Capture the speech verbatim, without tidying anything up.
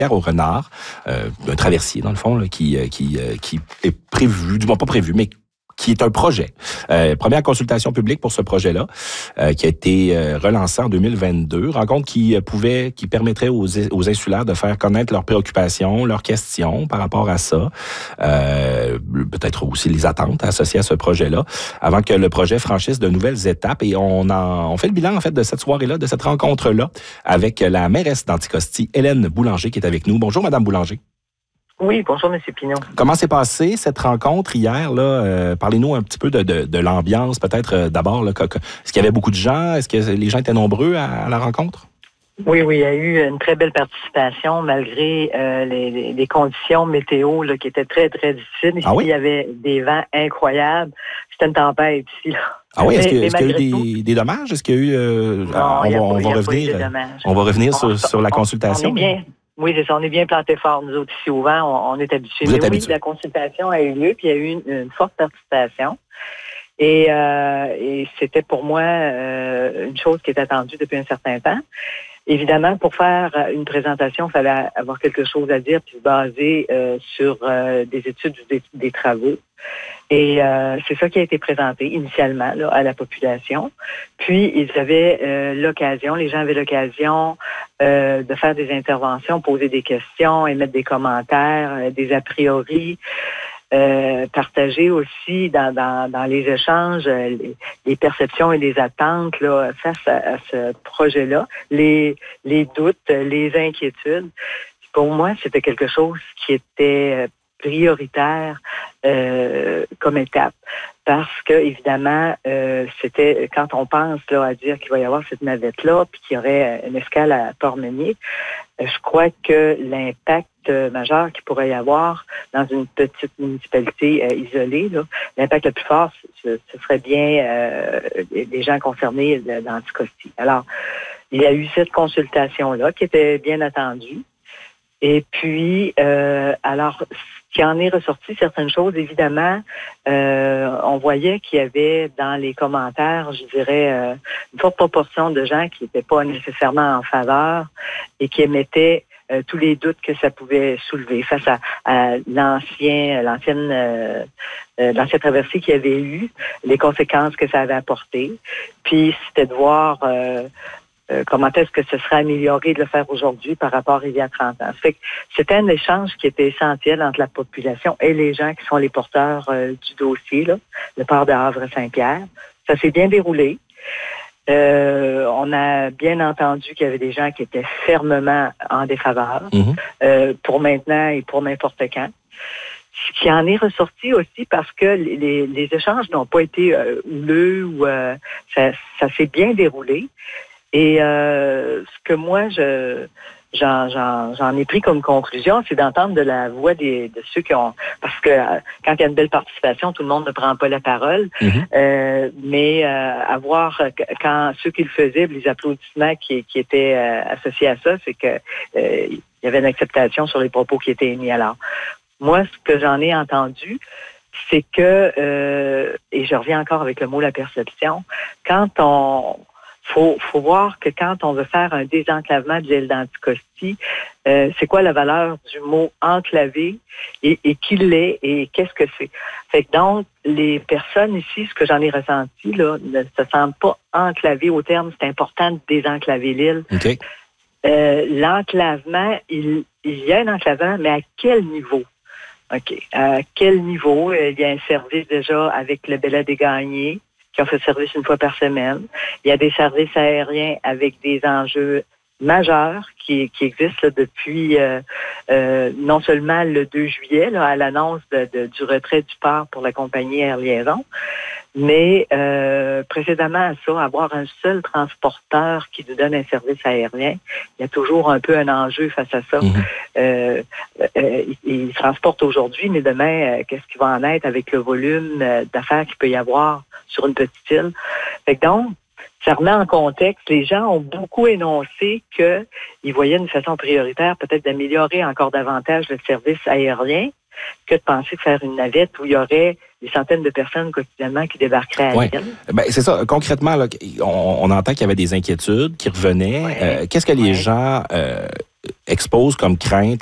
au Renard, euh, un traversier, dans le fond, là, qui, qui, qui est prévu, du moins pas prévu, mais qui est un projet. Euh, première consultation publique pour ce projet-là, euh, qui a été euh, relancé en deux mille vingt-deux. Rencontre qui euh, pouvait, qui permettrait aux, aux insulaires de faire connaître leurs préoccupations, leurs questions par rapport à ça. Euh, peut-être aussi les attentes associées à ce projet-là, avant que le projet franchisse de nouvelles étapes. Et on, en, on fait le bilan, en fait, de cette soirée-là, de cette rencontre-là, avec la mairesse d'Anticosti, Hélène Boulanger, qui est avec nous. Bonjour, Madame Boulanger. Oui, bonjour, M. Pignon. Comment s'est passée cette rencontre hier? Là? Euh, parlez-nous un petit peu de, de, de l'ambiance, peut-être euh, d'abord. Là, que, que, est-ce qu'il y avait beaucoup de gens? Est-ce que les gens étaient nombreux à, à la rencontre? Oui, oui, il y a eu une très belle participation malgré euh, les, les conditions météo là, qui étaient très, très difficiles. Ici, ah oui? Il y avait des vents incroyables. C'était une tempête ici. Là. Ah oui, est-ce, que, est-ce qu'il y a eu des, des dommages? Est-ce qu'il y a eu... Euh, non, on, il y a va, pas, on, il va y a revenir, pas eu de dommages. on va revenir on, sur, on, sur la on, consultation. On est bien, oui, c'est ça. On est bien planté fort, nous autres, ici au vent. On, on est habitués. Vous Mais êtes oui, habitués. la consultation a eu lieu, puis il y a eu une, une forte participation. Et, euh, et c'était pour moi euh, une chose qui était attendue depuis un certain temps. Évidemment, pour faire une présentation, il fallait avoir quelque chose à dire puis se baser euh, sur euh, des études ou des, des travaux. Et euh, c'est ça qui a été présenté initialement là, à la population. Puis, ils avaient euh, l'occasion, les gens avaient l'occasion euh, de faire des interventions, poser des questions, émettre des commentaires, euh, des a priori. Euh, partager aussi dans, dans, dans les échanges euh, les, les perceptions et les attentes là, face à, à ce projet-là, les, les doutes, les inquiétudes. Pour moi, c'était quelque chose qui était prioritaire euh, comme étape. Parce que, évidemment, euh, c'était quand on pense là, à dire qu'il va y avoir cette navette-là, puis qu'il y aurait une escale à Port-Meunier, euh, je crois que l'impact majeur qu'il pourrait y avoir dans une petite municipalité euh, isolée, là, l'impact le plus fort, ce, ce serait bien euh, les gens concernés dans Anticosti. Alors, il y a eu cette consultation-là qui était bien attendue. Et puis, euh, alors, ce qui en est ressorti, certaines choses, évidemment, euh, on voyait qu'il y avait dans les commentaires, je dirais, euh, une forte proportion de gens qui n'étaient pas nécessairement en faveur et qui émettaient euh, tous les doutes que ça pouvait soulever face à, à l'ancien, l'ancienne, euh, euh, l'ancienne traversée qu'il y avait eu, les conséquences que ça avait apportées. Puis, c'était de voir... Euh, Euh, comment est-ce que ce serait amélioré de le faire aujourd'hui par rapport à il y a trente ans. Ça fait que c'était un échange qui était essentiel entre la population et les gens qui sont les porteurs euh, du dossier, là, le port de Havre-Saint-Pierre. Ça s'est bien déroulé. Euh, on a bien entendu qu'il y avait des gens qui étaient fermement en défaveur mm-hmm. euh, pour maintenant et pour n'importe quand. Ce qui en est ressorti aussi parce que les, les, les échanges n'ont pas été euh, houleux ou euh, ça, ça s'est bien déroulé. Et euh, ce que moi, je j'en, j'en, j'en ai pris comme conclusion, c'est d'entendre de la voix des, de ceux qui ont... Parce que euh, quand il y a une belle participation, tout le monde ne prend pas la parole. Mm-hmm. Euh, mais euh, avoir, quand ceux qui le faisaient, les applaudissements qui, qui étaient euh, associés à ça, c'est que euh, il y avait une acceptation sur les propos qui étaient émis. Alors, moi, ce que j'en ai entendu, c'est que, euh, et je reviens encore avec le mot la perception, quand on... Faut, faut voir que quand on veut faire un désenclavement de l'île d'Anticosti, euh, c'est quoi la valeur du mot enclavé et, et qui l'est et qu'est-ce que c'est. Fait que donc, les personnes ici, ce que j'en ai ressenti, là, ne se sentent pas enclavées au terme. C'est important de désenclaver l'île. Okay. Euh, l'enclavement, il, il y a un enclavement, mais à quel niveau? OK. À quel niveau? Il y a un service déjà avec le Bella des Gagnés, qui ont fait service une fois par semaine. Il y a des services aériens avec des enjeux majeurs qui, qui existent là, depuis euh, euh, non seulement le deux juillet, là, à l'annonce de, de, du retrait du port pour la compagnie Air Liaison, mais euh, précédemment à ça, avoir un seul transporteur qui nous donne un service aérien, il y a toujours un peu un enjeu face à ça. Mm-hmm. Euh, euh, il, il transporte aujourd'hui, mais demain, euh, qu'est-ce qui va en être avec le volume euh, d'affaires qu'il peut y avoir sur une petite île? Fait que donc, ça remet en contexte. Les gens ont beaucoup énoncé qu'ils voyaient une façon prioritaire peut-être d'améliorer encore davantage le service aérien que de penser de faire une navette où il y aurait des centaines de personnes quotidiennement qui débarqueraient à ouais. l'île. Ben, c'est ça. Concrètement, là, on, on entend qu'il y avait des inquiétudes qui revenaient. Ouais. Euh, qu'est-ce que les ouais. gens... Euh, expose comme crainte